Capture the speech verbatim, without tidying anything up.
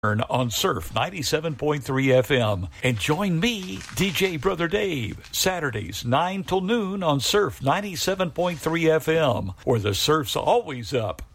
on Surf ninety-seven point three F M. And join me, D J Brother Dave, Saturdays nine till noon on Surf ninety-seven point three F M, where the surf's always up